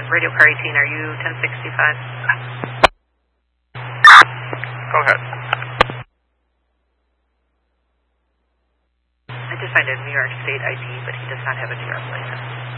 Radio Car 18, are you 1065? Go ahead. I just find a New York State ID, but he does not have a New York license.